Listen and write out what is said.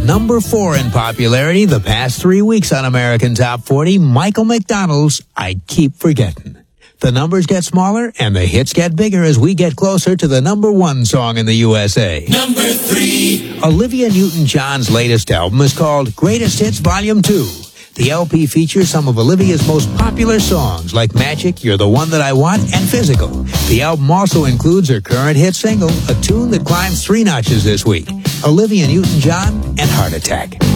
number 4 in popularity the past 3 weeks on American Top 40, Michael McDonald's I'd Keep Forgetting. The numbers get smaller and the hits get bigger as we get closer to the number 1 song in the USA. Number 3. Olivia Newton-John's latest album is called Greatest Hits Volume 2. The LP features some of Olivia's most popular songs like Magic, You're the One That I Want, and Physical. The album also includes her current hit single, a tune that climbs 3 notches this week, Olivia Newton-John and Heart Attack.